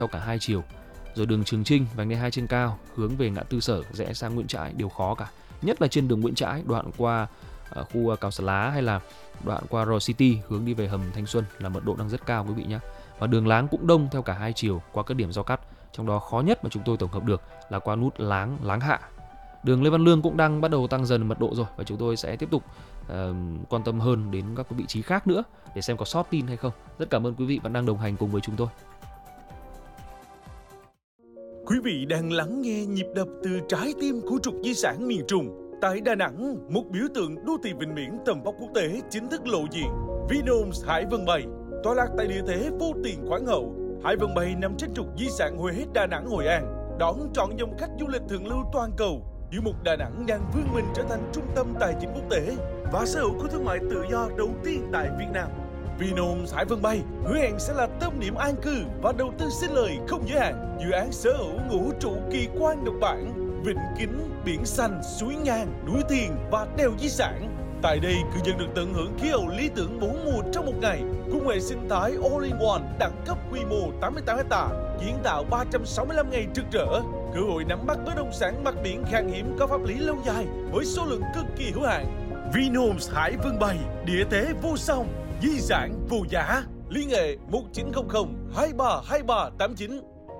theo cả hai chiều. Rồi đường Trường Chinh, vành đai 2 trên cao hướng về ngã tư Sở rẽ sang Nguyễn Trãi đều khó cả. Nhất là trên đường Nguyễn Trãi, đoạn qua khu Cao Xà Lá hay là đoạn qua Royal City hướng đi về hầm Thanh Xuân là mật độ đang rất cao quý vị nhé. Và đường Láng cũng đông theo cả hai chiều qua các điểm giao cắt. Trong đó khó nhất mà chúng tôi tổng hợp được là qua nút Láng Hạ. Đường Lê Văn Lương cũng đang bắt đầu tăng dần mật độ rồi, và chúng tôi sẽ tiếp tục quan tâm hơn đến các vị trí khác nữa để xem có sót tin hay không. Rất cảm ơn quý vị vẫn đang đồng hành cùng với chúng tôi. Quý vị đang lắng nghe nhịp đập từ trái tim của trục di sản miền Trung. Tại Đà Nẵng, một biểu tượng đô thị vịnh biển tầm vóc quốc tế chính thức lộ diện. Vinhomes Hải Vân Bay, tọa lạc tại địa thế vô tiền khoáng hậu. Hải Vân Bay nằm trên trục di sản Huế, Đà Nẵng, Hội An, đón trọn dòng khách du lịch thượng lưu toàn cầu. Tiểu mục Đà Nẵng đang vươn mình trở thành trung tâm tài chính quốc tế và sở hữu của thương mại tự do đầu tiên tại Việt Nam. Vinhomes Hải Vân Bay hứa hẹn sẽ là tâm điểm an cư và đầu tư sinh lời không giới hạn. Dự án sở hữu ngũ trụ kỳ quan độc bản, vịnh kính, biển xanh, suối ngang, núi tiền và đèo di sản. Tại đây, cư dân được tận hưởng khí hậu lý tưởng 4 mùa trong một ngày, cùng hệ sinh thái All-in-One đẳng cấp quy mô 88 ha, kiến tạo 365 ngày rực rỡ, cơ hội nắm bắt bất động sản mặt biển khan hiếm có pháp lý lâu dài với số lượng cực kỳ hữu hạn. Vinhomes Hải Vân Bay, địa thế vô song, di sản vô giá. Liên hệ 1900 232389.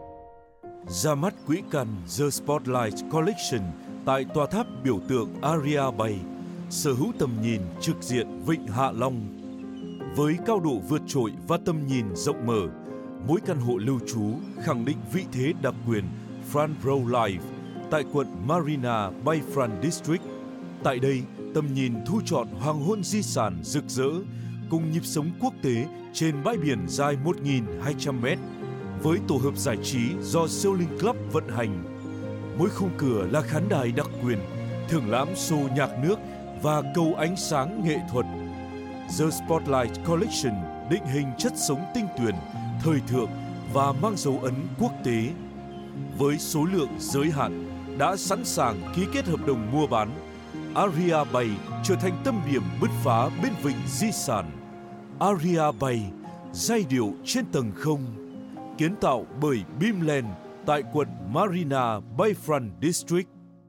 Ra mắt quỹ căn The Spotlight Collection tại tòa tháp biểu tượng Aria Bay, sở hữu tầm nhìn trực diện Vịnh Hạ Long. Với cao độ vượt trội và tầm nhìn rộng mở, mỗi căn hộ lưu trú khẳng định vị thế đặc quyền Front Row Life tại quận Marina Bayfront District. Tại đây, tầm nhìn thu trọn hoàng hôn di sản rực rỡ cùng nhịp sống quốc tế trên bãi biển dài 1.200m với tổ hợp giải trí do Sailing Club vận hành. Mỗi khung cửa là khán đài đặc quyền, thưởng lãm show nhạc nước và cầu ánh sáng nghệ thuật. The Spotlight Collection định hình chất sống tinh tuyển, thời thượng và mang dấu ấn quốc tế. Với số lượng giới hạn, đã sẵn sàng ký kết hợp đồng mua bán. Aria Bay trở thành tâm điểm bứt phá bên vịnh di sản. Aria Bay, giai điệu trên tầng không, kiến tạo bởi Beamland tại quận Marina Bayfront District.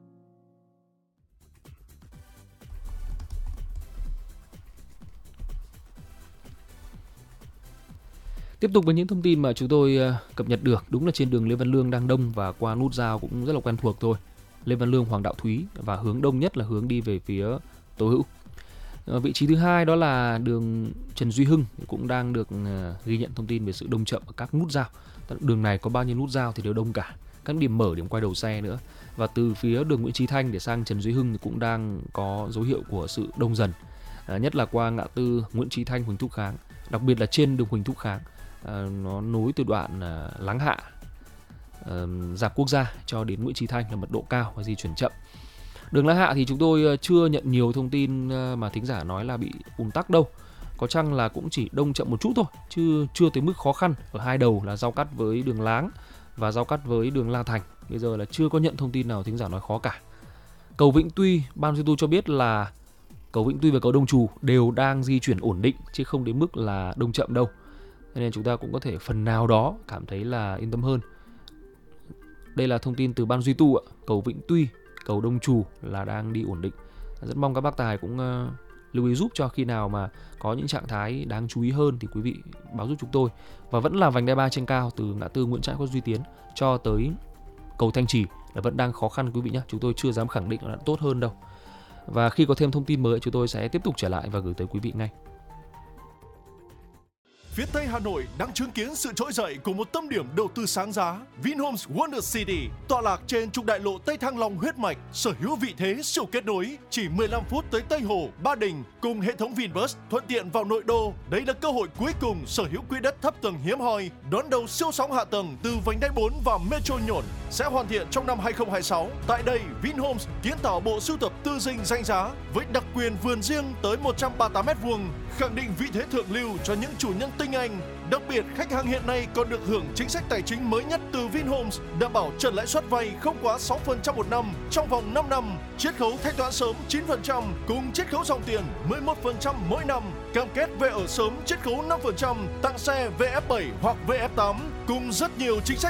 Tiếp tục với những thông tin mà chúng tôi cập nhật được, đúng là trên đường Lê Văn Lương đang đông và qua nút giao cũng rất là quen thuộc thôi. Lê Văn Lương, Hoàng Đạo Thúy và hướng đông nhất là hướng đi về phía Tố Hữu. Vị trí thứ hai đó là đường Trần Duy Hưng cũng đang được ghi nhận thông tin về sự đông chậm ở các nút giao. Đường này có bao nhiêu nút giao thì đều đông cả, các điểm mở, điểm quay đầu xe nữa. Và từ phía đường Nguyễn Chí Thanh để sang Trần Duy Hưng thì cũng đang có dấu hiệu của sự đông dần, nhất là qua ngã tư Nguyễn Chí Thanh, Huỳnh Thúc Kháng, đặc biệt là trên đường Huỳnh Thúc Kháng. Nó nối từ đoạn Láng Hạ, Rạp Quốc gia cho đến Nguyễn Chí Thanh là mật độ cao và di chuyển chậm. Đường Láng Hạ thì chúng tôi chưa nhận nhiều thông tin mà thính giả nói là bị ùn tắc đâu. Có chăng là cũng chỉ đông chậm một chút thôi, chứ chưa tới mức khó khăn. Ở hai đầu là giao cắt với đường Láng và giao cắt với đường La Thành. Bây giờ là chưa có nhận thông tin nào thính giả nói khó cả. Cầu Vĩnh Tuy, ban duy tu cho biết là cầu Vĩnh Tuy và cầu Đông Trù đều đang di chuyển ổn định, chứ không đến mức là đông chậm đâu. Nên chúng ta cũng có thể phần nào đó cảm thấy là yên tâm hơn. Đây là thông tin từ ban duy tu ạ. Cầu Vĩnh Tuy, cầu Đông Trù là đang đi ổn định. Rất mong các bác tài cũng lưu ý giúp cho khi nào mà có những trạng thái đáng chú ý hơn thì quý vị báo giúp chúng tôi. Và vẫn là vành đai 3 trên cao từ ngã tư Nguyễn Trãi, Khuất Duy Tiến cho tới cầu Thanh Trì là vẫn đang khó khăn quý vị nhé. Chúng tôi chưa dám khẳng định là tốt hơn đâu. Và khi có thêm thông tin mới chúng tôi sẽ tiếp tục trở lại và gửi tới quý vị ngay. Phía Tây Hà Nội đang chứng kiến sự trỗi dậy của một tâm điểm đầu tư sáng giá. Vinhomes Wonder City tọa lạc trên trục đại lộ Tây Thăng Long huyết mạch, sở hữu vị thế siêu kết nối, chỉ 15 phút tới Tây Hồ, Ba Đình cùng hệ thống Vinbus thuận tiện vào nội đô. Đây là cơ hội cuối cùng sở hữu quỹ đất thấp tầng hiếm hoi, đón đầu siêu sóng hạ tầng từ vành đai 4 và Metro Nhổn sẽ hoàn thiện trong năm 2026. Tại đây, Vinhomes kiến tạo bộ sưu tập tư dinh danh giá với đặc quyền vườn riêng tới 138m2, khẳng định vị thế thượng lưu cho những chủ nhân tinh anh. Đặc biệt, khách hàng hiện nay còn được hưởng chính sách tài chính mới nhất từ Vinhomes, đảm bảo trần lãi suất vay không quá 6% một năm trong vòng 5 năm, chiết khấu thanh toán sớm 9% cùng chiết khấu dòng tiền 11% mỗi năm, cam kết về ở sớm chiết khấu 5%, tặng xe VF7 hoặc VF8 cùng rất nhiều chính sách